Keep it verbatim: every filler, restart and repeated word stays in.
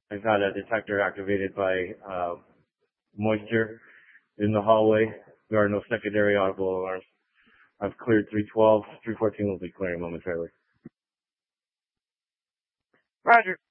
I've had a detector activated by uh, moisture in the hallway. There are no secondary audible alarms. I've cleared three twelve. three fourteen will be clearing momentarily. Roger.